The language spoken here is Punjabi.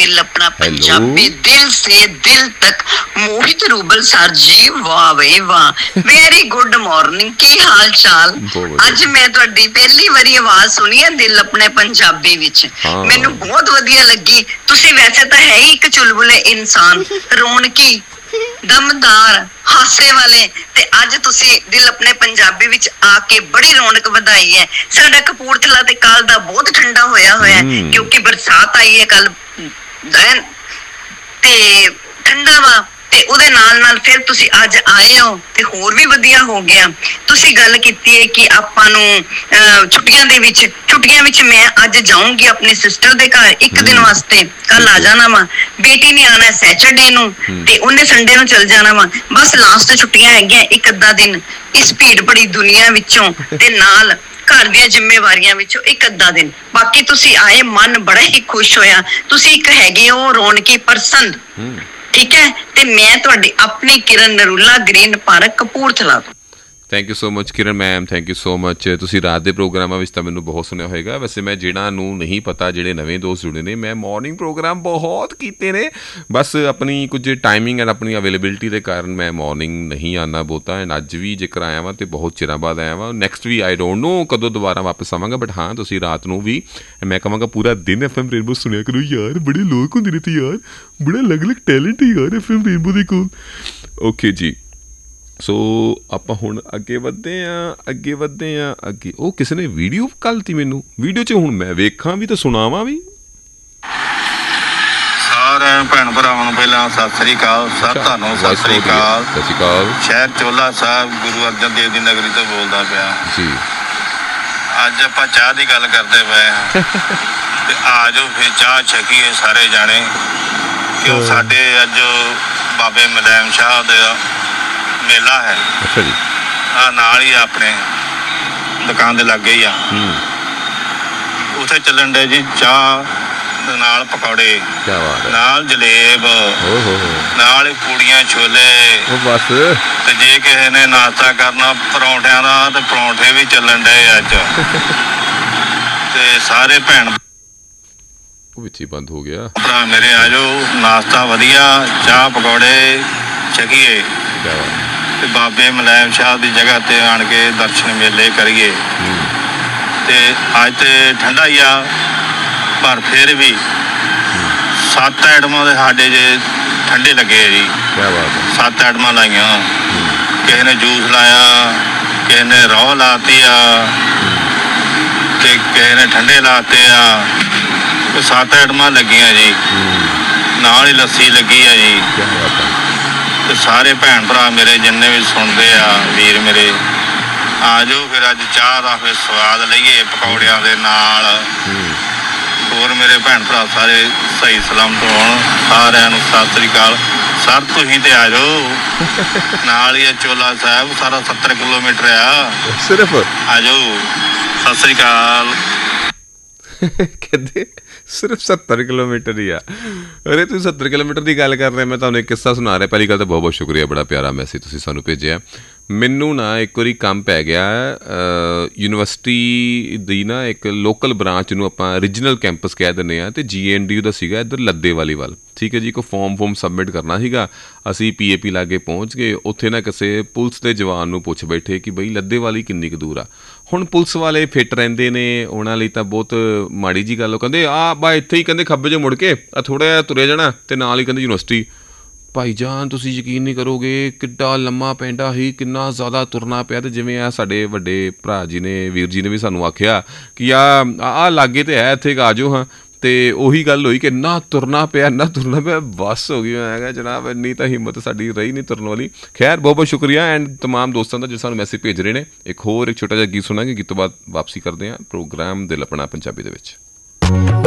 दिल अपना पंजाबी दिल से दिल तक। मोहित रूबल सर जी वाह बई वाह, वेरी गुड मॉर्निंग, की हाल चाल? ਅੱਜ ਮੈਂ ਤੁਹਾਡੀ ਪਹਿਲੀ ਵਾਰੀ ਆਵਾਜ਼ ਸੁਣੀ ਹੈ ਦਿਲ ਆਪਣੇ ਪੰਜਾਬੀ ਵਿੱਚ, ਮੈਨੂੰ ਬਹੁਤ ਵਧੀਆ ਲੱਗੀ। ਤੁਸੀਂ ਵੈਸੇ ਤਾਂ ਹੈ ਹੀ ਇੱਕ ਚੁਲਬੁਲੇ ਇਨਸਾਨ, ਰੌਣਕੀ, ਦਮਦਾਰ, ਹਾਸੇ ਵਾਲੇ, ਤੇ ਅੱਜ ਤੁਸੀਂ ਦਿਲ ਆਪਣੇ ਪੰਜਾਬੀ ਵਿੱਚ ਆ ਕੇ ਬੜੀ ਰੌਣਕ ਵਧਾਈ ਹੈ। ਸਾਡਾ ਕਪੂਰਥਲਾ ਤੇ ਕੱਲ ਦਾ ਬਹੁਤ ਠੰਡਾ ਹੋਇਆ ਹੋਇਆ ਕਿਉਂਕਿ ਬਰਸਾਤ ਆਈ ਹੈ ਕੱਲ, ਤੇ ਠੰਡਾ ਵਾ, ਤੇ ਉਹਦੇ ਨਾਲ ਨਾਲ ਫਿਰ ਤੁਸੀਂ ਅੱਜ ਆਏ ਹੋ ਤੇ ਹੋਰ ਵੀ ਵਧੀਆ ਹੋ ਗਿਆ। ਤੁਸੀਂ ਗੱਲ ਕੀਤੀ ਹੈ ਕਿ ਆਪਾਂ ਨੂੰ ਛੁੱਟੀਆਂ ਵਿੱਚ ਮੈਂ ਅੱਜ ਜਾਊਂਗੀ ਆਪਣੇ ਸਿਸਟਰ ਦੇ ਘਰ ਇੱਕ ਦਿਨ ਵਾਸਤੇ, ਕੱਲ ਆ ਜਾਣਾ ਵਾ। ਬੇਟੀ ਨੇ ਆਣਾ ਸੈਟਰਡੇ ਨੂੰ ਤੇ ਉਹਨੇ ਸੰਡੇ ਨੂੰ ਚਲ ਜਾਣਾ ਵਾ। ਬਸ ਲਾਸਟ ਛੁੱਟੀਆਂ ਹੈਗੀਆਂ ਇੱਕ ਅੱਧਾ ਦਿਨ ਇਸ ਭੀੜ ਭਰੀ ਦੁਨੀਆ ਵਿੱਚੋਂ ਤੇ ਨਾਲ ਘਰ ਦੀਆਂ ਜ਼ਿੰਮੇਵਾਰੀਆਂ ਵਿੱਚੋਂ ਇੱਕ ਅੱਧਾ ਦਿਨ। ਬਾਕੀ ਤੁਸੀਂ ਆਏ, ਮਨ ਬੜਾ ਹੀ ਖੁਸ਼ ਹੋਇਆ। ਤੁਸੀਂ ਇੱਕ ਹੈਗੇ ਹੋ ਰੌਣਕੀ ਪਰਸਨ, ਠੀਕ ਹੈ। ਤੇ ਮੈਂ ਤੁਹਾਡੀ ਆਪਣੀ ਕਿਰਨ ਨਰੂਲਾ, ਗ੍ਰੀਨ ਪਾਰਕ ਕਪੂਰਥਲਾ ਤੋਂ। Thank you so much Kiran ma'am, thank you so much. ਤੁਸੀਂ ਰਾਤ ਦੇ ਪ੍ਰੋਗਰਾਮਾਂ ਵਿੱਚ ਤਾਂ ਮੈਨੂੰ ਬਹੁਤ ਸੁਣਿਆ ਹੋਏਗਾ। ਵੈਸੇ ਮੈਂ ਜਿਹਨਾਂ ਨੂੰ ਨਹੀਂ ਪਤਾ, ਜਿਹੜੇ ਨਵੇਂ ਦੋਸਤ ਜੁੜੇ ਨੇ, ਮੈਂ ਮੋਰਨਿੰਗ ਪ੍ਰੋਗਰਾਮ ਬਹੁਤ ਕੀਤੇ ਨੇ। ਬਸ ਆਪਣੀ ਕੁਝ ਟਾਈਮਿੰਗ ਐਂਡ ਆਪਣੀ ਅਵੇਲੇਬਿਲਿਟੀ ਦੇ ਕਾਰਨ ਮੈਂ ਮੋਰਨਿੰਗ ਨਹੀਂ ਆਉਂਦਾ ਬਹੁਤਾ। ਐਂਡ ਅੱਜ ਵੀ ਜੇਕਰ ਆਇਆ ਵਾਂ ਤਾਂ ਬਹੁਤ ਚਿਰਾਂ ਬਾਅਦ ਆਇਆ ਵਾਂ। Next we I don't know ਕਦੋਂ ਦੁਬਾਰਾ ਵਾਪਸ ਆਵਾਂਗਾ, ਬਟ ਹਾਂ ਤੁਸੀਂ ਰਾਤ ਨੂੰ ਵੀ ਮੈਂ ਕਹਾਂਗਾ ਪੂਰਾ ਦਿਨ FM ਰੇਨਬੋ ਸੁਣਿਆ ਕਰੋ ਯਾਰ। ਬੜੇ ਲੋਕ ਹੁੰਦੇ ਨੇ ਤੇ ਯਾਰ, ਬੜਾ ਅਲੱਗ ਅਲੱਗ ਟੈਲੈਂਟ ਹੈ ਯਾਰ FM ਰੇਨਬੋ ਦੇ ਕੋਲ। ਓਕੇ ਜੀ, ਸੋ ਆਪਾਂ ਹੁਣ ਅੱਗੇ ਵਧਦੇ ਹਾਂ ਅੱਗੇ। ਉਹ ਕਿਸੇ ਨੇ ਵੀਡੀਓ ਘੱਲਤੀ ਮੈਨੂੰ, ਵੀਡੀਓ 'ਚ ਹੁਣ ਮੈਂ ਵੇਖਾਂ ਵੀ ਤੇ ਸੁਣਾਵਾਂ ਵੀ। ਸਾਰਿਆਂ ਭੈਣ ਭਰਾਵਾਂ ਨੂੰ ਪਹਿਲਾਂ ਸਤਿ ਸ੍ਰੀ ਅਕਾਲ ਸਰ। ਤੁਹਾਨੂੰ ਸਤਿ ਸ੍ਰੀ ਅਕਾਲ। ਸਤਿ ਸ਼੍ਰੀ ਅਕਾਲ। ਸ਼ਹਿਰ ਚੋਲਾ ਸਾਹਿਬ ਗੁਰੂ ਅਰਜਨ ਦੇਵ ਦੀ ਨਗਰੀ ਤੋਂ ਬੋਲਦਾ ਪਿਆ ਜੀ। ਅੱਜ ਆਪਾਂ ਚਾਹ ਦੀ ਗੱਲ ਕਰਦੇ ਪਏ ਹਾਂ ਤੇ ਆ ਜਾਓ ਫਿਰ ਚਾਹ ਛਕੀਏ ਸਾਰੇ ਜਾਣੇ, ਕਿਉਂ ਸਾਡੇ ਅੱਜ ਬਾਬੇ ਮੁਲਾਇਮ ਸ਼ਾਹ ਦਾ ਮੇਲਾ ਹੈ। ਅੱਛਾ ਜੀ। ਆ ਨਾਲ ਹੀ ਆਪਣੇ ਦੁਕਾਨ ਦੇ ਲਾਗੇ ਹੀ ਆ, ਉੱਥੇ ਚੱਲਣ ਡੇ ਜੀ ਚਾਹ ਦੇ ਨਾਲ ਪਕੌੜੇ, ਨਾਲ ਜਲੇਬ, ਨਾਲ ਹੀ ਪੂੜੀਆਂ ਛੋਲੇ। ਬਸ ਤੇ ਜੇ ਕਿਸੇ ਨੇ ਨਾਸ਼ਤਾ ਕਰਨਾ ਪਰੌਂਠਿਆਂ ਦਾ ਤੇ ਪਰੌਂਠੇ ਵੀ ਚੱਲਣ ਡੇ ਅੱਜ। ਤੇ ਸਾਰੇ ਭੈਣ ਵਿੱਚ ਹੀ ਬੰਦ ਹੋ ਗਿਆ। ਭਰਾ ਮੇਰੇ ਆ ਜਾਓ, ਨਾਸ਼ਤਾ ਵਧੀਆ, ਚਾਹ ਪਕੌੜੇ ਛਕੀਏ ਤੇ ਬਾਬੇ ਮੁਲਾਇਮ ਸ਼ਾਹ ਦੀ ਜਗ੍ਹਾ ਤੇ ਆਣ ਕੇ ਦਰਸ਼ਨ ਮੇਲੇ ਕਰੀਏ। ਤੇ ਅੱਜ ਤੇ ਠੰਡਾ ਹੀ ਆ, ਪਰ ਫਿਰ ਵੀ 7 ਆਈਟਮਾਂ ਦੇ ਸਾਡੇ ਜੇ ਠੰਡੇ ਲੱਗੇ ਜੀ। 7 ਆਈਟਮਾਂ ਲਾਈਆਂ, ਕਿਸੇ ਨੇ ਜੂਸ ਲਾਇਆ, ਕਿਸੇ ਨੇ ਰੋਹ ਲਾਤੀ ਆ ਤੇ ਕਿਸੇ ਨੇ ਠੰਡੇ ਲਾਤੇ ਆ। 7 ਆਈਟਮਾਂ ਲੱਗੀਆਂ ਜੀ, ਨਾਲ ਹੀ ਲੱਸੀ ਲੱਗੀ ਆ ਜੀ। ਤੇ ਸਾਰੇ ਭੈਣ ਭਰਾ ਮੇਰੇ ਜਿੰਨੇ ਵੀ ਸੁਣਦੇ ਆ, ਵੀਰ ਮੇਰੇ, ਆ ਜਾਓ ਫਿਰ ਅੱਜ ਚਾਹ ਦਾ ਫਿਰ ਸਵਾਦ ਲਈਏ ਪਕੌੜਿਆਂ ਦੇ ਨਾਲ। ਹੋਰ ਮੇਰੇ ਭੈਣ ਭਰਾ ਸਾਰੇ ਸਹੀ ਸਲਾਮਤ ਹੋਣ। ਸਾਰਿਆਂ ਨੂੰ ਸਤਿ ਸ੍ਰੀ ਅਕਾਲ ਸਰ। ਤੁਸੀਂ ਤੇ ਆ ਜਾਓ, ਨਾਲ ਹੀ ਚੋਲਾ ਸਾਹਿਬ, ਸਾਰਾ 70 ਕਿਲੋਮੀਟਰ ਆ ਸਿਰਫ। ਆ ਜਾਓ, ਸਤਿ ਸ੍ਰੀ ਅਕਾਲ। ਕਹਿੰਦੇ ਸਿਰਫ 70 ਕਿਲੋਮੀਟਰ ਹੀ ਆ। ਅਰੇ ਤੁਸੀਂ 70 ਕਿਲੋਮੀਟਰ ਦੀ ਗੱਲ ਕਰ ਰਹੇ, ਮੈਂ ਤੁਹਾਨੂੰ ਇੱਕ ਕਿੱਸਾ ਸੁਣਾ ਰਿਹਾ। ਪਹਿਲੀ ਗੱਲ ਤਾਂ ਬਹੁਤ ਬਹੁਤ ਸ਼ੁਕਰੀਆ, ਬੜਾ ਪਿਆਰਾ ਮੈਸੇਜ ਤੁਸੀਂ ਸਾਨੂੰ ਭੇਜਿਆ। ਮੈਨੂੰ ਨਾ ਇੱਕ ਵਾਰੀ ਕੰਮ ਪੈ ਗਿਆ ਯੂਨੀਵਰਸਿਟੀ ਦੀ ਨਾ ਇੱਕ ਲੋਕਲ ਬ੍ਰਾਂਚ ਨੂੰ ਆਪਾਂ ਰੀਜਨਲ ਕੈਂਪਸ ਕਹਿ ਦਿੰਦੇ ਹਾਂ, ਅਤੇ GNDU ਦਾ ਸੀਗਾ ਇੱਧਰ ਲੱਦੇਵਾਲੀ ਵੱਲ। ਠੀਕ ਹੈ ਜੀ, ਕੋਈ ਫੋਰਮ ਸਬਮਿਟ ਕਰਨਾ ਸੀਗਾ। ਅਸੀਂ PAP ਲਾਗੇ ਪਹੁੰਚ ਗਏ। ਉੱਥੇ ਨਾ ਕਿਸੇ ਪੁਲਿਸ ਦੇ ਜਵਾਨ ਨੂੰ ਪੁੱਛ ਬੈਠੇ ਕਿ ਬਈ ਲੱਦੇਵਾਲੀ ਕਿੰਨੀ ਕੁ ਦੂਰ ਆ। ਹੁਣ ਪੁਲਿਸ ਵਾਲੇ ਫਿੱਟ ਰਹਿੰਦੇ ਨੇ, ਉਹਨਾਂ ਲਈ ਤਾਂ ਬਹੁਤ ਮਾੜੀ ਜੀ ਗੱਲ। ਉਹ ਕਹਿੰਦੇ ਆ ਬਾ ਇੱਥੇ ਹੀ, ਕਹਿੰਦੇ ਖੱਬੇ 'ਚ ਮੁੜ ਕੇ ਆ ਥੋੜ੍ਹਾ ਜਿਹਾ ਤੁਰੇ ਜਾਣਾ, ਅਤੇ ਨਾਲ ਹੀ ਕਹਿੰਦੇ ਯੂਨੀਵਰਸਿਟੀ। ਭਾਈ ਜਾਨ ਤੁਸੀਂ ਯਕੀਨ ਨਹੀਂ ਕਰੋਗੇ, ਕਿੱਡਾ ਲੰਮਾ ਪੈਂਡਾ ਸੀ, ਕਿੰਨਾ ਜ਼ਿਆਦਾ ਤੁਰਨਾ ਪਿਆ। ਅਤੇ ਜਿਵੇਂ ਆ ਸਾਡੇ ਵੱਡੇ ਭਰਾ ਜੀ ਨੇ, ਵੀਰ ਜੀ ਨੇ ਵੀ ਸਾਨੂੰ ਆਖਿਆ ਕਿ ਆਹ ਲਾਗੇ ਤਾਂ ਹੈ, ਇੱਥੇ ਆ ਜਾਓ ਹਾਂ। ਅਤੇ ਉਹੀ ਗੱਲ ਹੋਈ ਕਿ ਇੰਨਾ ਤੁਰਨਾ ਪਿਆ, ਬੱਸ ਹੋ ਗਈ। ਮੈਂ ਕਿਹਾ ਜਨਾਬ ਇੰਨੀ ਤਾਂ ਹਿੰਮਤ ਸਾਡੀ ਰਹੀ ਨਹੀਂ ਤੁਰਨ ਵਾਲੀ। ਖੈਰ ਬਹੁਤ ਬਹੁਤ ਸ਼ੁਕਰੀਆ ਐਂਡ ਤਮਾਮ ਦੋਸਤਾਂ ਦਾ ਜੋ ਸਾਨੂੰ ਮੈਸੇਜ ਭੇਜ ਰਹੇ ਨੇ। ਇੱਕ ਛੋਟਾ ਜਿਹਾ ਗੀਤ ਸੁਣਾਂਗੇ, ਗੀਤ ਤੋਂ ਬਾਅਦ ਵਾਪਸੀ ਕਰਦੇ ਹਾਂ ਪ੍ਰੋਗਰਾਮ ਦਿਲ ਆਪਣਾ ਪੰਜਾਬੀ ਦੇ ਵਿੱਚ।